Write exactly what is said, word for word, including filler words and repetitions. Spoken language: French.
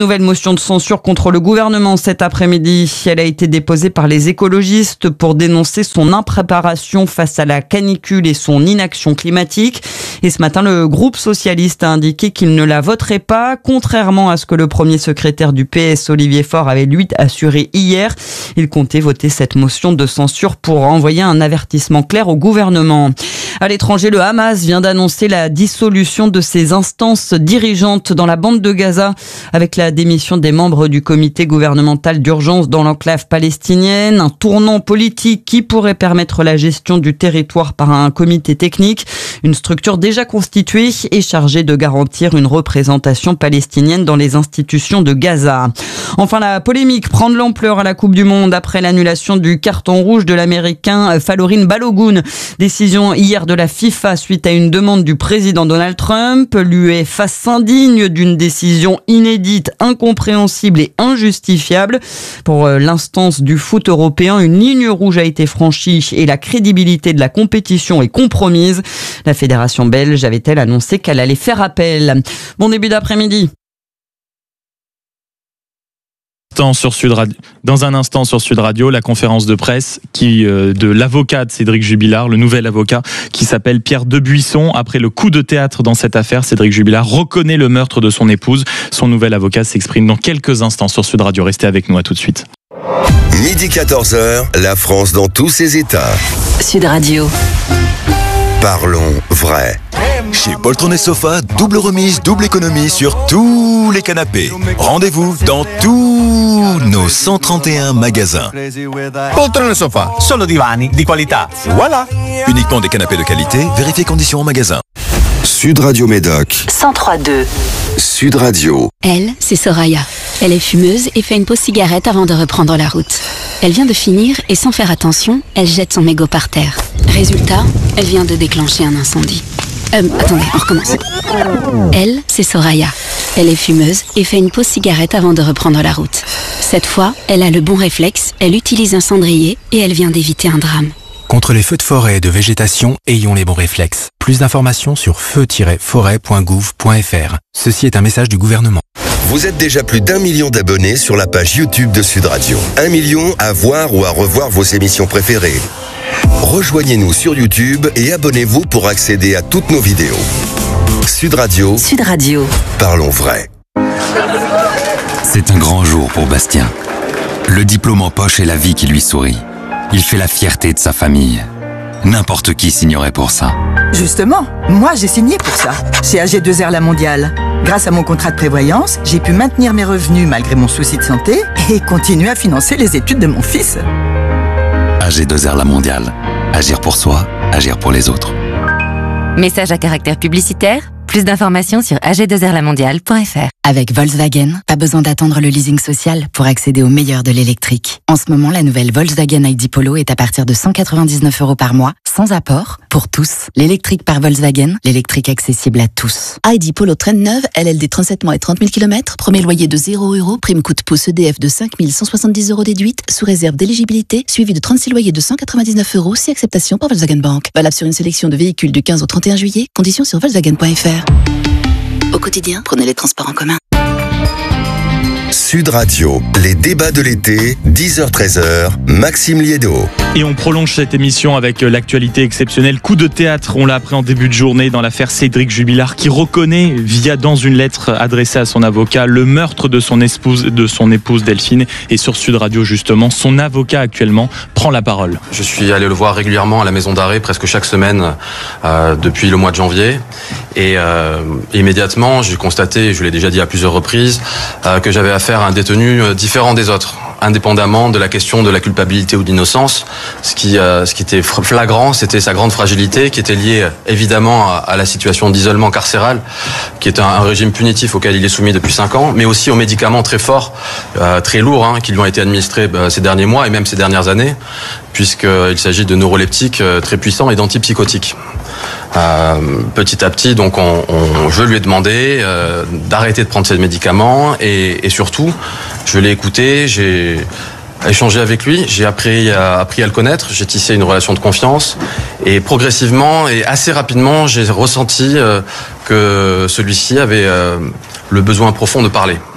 Nouvelle motion de censure contre le gouvernement cet après-midi. Elle a été déposée par les écologistes pour dénoncer son impréparation face à la canicule et son inaction climatique. Et ce matin, le groupe socialiste a indiqué qu'il ne la voterait pas, contrairement à ce que le premier secrétaire du P S, Olivier Faure, avait lui assuré hier. Il comptait voter cette motion de censure pour envoyer un avertissement clair au gouvernement. À l'étranger, le Hamas vient d'annoncer la dissolution de ses instances dirigeantes dans la bande de Gaza, avec la démission des membres du comité gouvernemental d'urgence dans l'enclave palestinienne, un tournant politique qui pourrait permettre la gestion du territoire par un comité technique, une structure déjà constituée et chargée de garantir une représentation palestinienne dans les institutions de Gaza. Enfin, la polémique prend de l'ampleur à la Coupe du Monde après l'annulation du carton rouge de l'Américain Falorin Balogun. Décision hier de la FIFA suite à une demande du président Donald Trump. L'UEFA s'indigne d'une décision inédite, incompréhensible et injustifiable. Pour l'instance du foot européen, une ligne rouge a été franchie et la crédibilité de la compétition est compromise. La fédération belge avait-elle annoncé qu'elle allait faire appel. Bon début d'après-midi. Sur Sud Radio. Dans un instant sur Sud Radio, la conférence de presse qui, euh, de l'avocat de Cédric Jubilard, le nouvel avocat qui s'appelle Pierre Debuisson. Après le coup de théâtre dans cette affaire, Cédric Jubilard reconnaît le meurtre de son épouse. Son nouvel avocat s'exprime dans quelques instants sur Sud Radio. Restez avec nous, à tout de suite. Midi quatorze heures, la France dans tous ses états. Sud Radio. Parlons vrai. Chez Poltron et Sofa, double remise, double économie sur tous les canapés. Rendez-vous dans tous nos cent trente et un magasins. Poltron et Sofa, solo divani di qualità. Voilà. Uniquement des canapés de qualité, vérifiez conditions en magasin. Sud Radio Médoc. cent trois deux. Sud Radio. Elle, c'est Soraya. Elle est fumeuse et fait une pause cigarette avant de reprendre la route. Elle vient de finir et sans faire attention, elle jette son mégot par terre. Résultat, elle vient de déclencher un incendie. Euh, attendez, on recommence. Elle, c'est Soraya. Elle est fumeuse et fait une pause cigarette avant de reprendre la route. Cette fois, elle a le bon réflexe, elle utilise un cendrier et elle vient d'éviter un drame. Contre les feux de forêt et de végétation, ayons les bons réflexes. Plus d'informations sur feu tiret forêt point gouv point f r. Ceci est un message du gouvernement. Vous êtes déjà plus d'un million d'abonnés sur la page YouTube de Sud Radio. Un million à voir ou à revoir vos émissions préférées. Rejoignez-nous sur YouTube et abonnez-vous pour accéder à toutes nos vidéos. Sud Radio. Sud Radio. Parlons vrai. C'est un grand jour pour Bastien. Le diplôme en poche et la vie qui lui sourit. Il fait la fierté de sa famille. N'importe qui signerait pour ça. Justement, moi j'ai signé pour ça, chez A G deux R La Mondiale. Grâce à mon contrat de prévoyance, j'ai pu maintenir mes revenus malgré mon souci de santé et continuer à financer les études de mon fils. A G deux R La Mondiale. Agir pour soi, agir pour les autres. Message à caractère publicitaire. Plus d'informations sur a g deux r la mondiale point f r. Avec Volkswagen, pas besoin d'attendre le leasing social pour accéder au meilleur de l'électrique. En ce moment, la nouvelle Volkswagen I D Polo est à partir de cent quatre-vingt-dix-neuf euros par mois, sans apport, pour tous. L'électrique par Volkswagen, l'électrique accessible à tous. I D Polo traîne neuve, L L D trente-sept mois et trente mille kilomètres, premier loyer de zéro euros, prime coup de pouce E D F de cinq mille cent soixante-dix euros déduite, sous réserve d'éligibilité, suivi de trente-six loyers de cent quatre-vingt-dix-neuf euros, si acceptation par Volkswagen Bank. Valable sur une sélection de véhicules du quinze au trente et un juillet, conditions sur volkswagen point f r. Au quotidien, prenez les transports en commun. Sud Radio, les débats de l'été, dix heures treize heures, Maxime Liédo. Et on prolonge cette émission avec l'actualité exceptionnelle. Coup de théâtre, on l'a appris en début de journée dans l'affaire Cédric Jubilard, qui reconnaît, via dans une lettre adressée à son avocat, le meurtre de son épouse, de son épouse Delphine. Et sur Sud Radio, justement, son avocat actuellement prend la parole. Je suis allé le voir régulièrement à la maison d'arrêt, presque chaque semaine, euh, depuis le mois de janvier. Et euh, immédiatement, j'ai constaté, je l'ai déjà dit à plusieurs reprises, euh, que j'avais affaire à un détenu euh, différent des autres, indépendamment de la question de la culpabilité ou de l'innocence. Ce qui, euh, ce qui était flagrant, c'était sa grande fragilité, qui était liée évidemment à, à la situation d'isolement carcéral, qui est un, un régime punitif auquel il est soumis depuis cinq ans, mais aussi aux médicaments très forts, euh, très lourds, hein, qui lui ont été administrés euh, ces derniers mois et même ces dernières années, puisqu'il s'agit de neuroleptiques euh, très puissants et d'antipsychotiques. Euh, petit à petit, donc, on, on, je lui ai demandé euh, d'arrêter de prendre ces médicaments et, et surtout, je l'ai écouté, j'ai échangé avec lui, j'ai appris à, appris à le connaître, j'ai tissé une relation de confiance et progressivement et assez rapidement, j'ai ressenti euh, que celui-ci avait euh, le besoin profond de parler.